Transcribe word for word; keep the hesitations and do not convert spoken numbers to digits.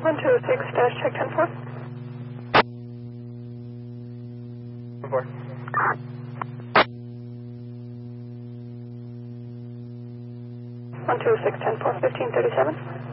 one two six dash check ten four. Four. one two six ten four fifteen thirty seven.